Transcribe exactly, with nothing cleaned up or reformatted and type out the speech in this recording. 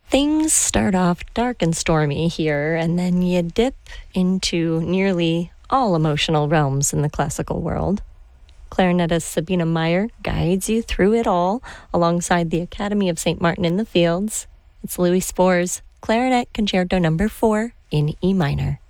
Things start off dark and stormy here, and then you dip into nearly all emotional realms in the classical world. Clarinetist Sabina Meyer guides you through it all alongside the Academy of Saint Martin in the Fields. It's Louis Spohr's Clarinet Concerto Number four in E minor.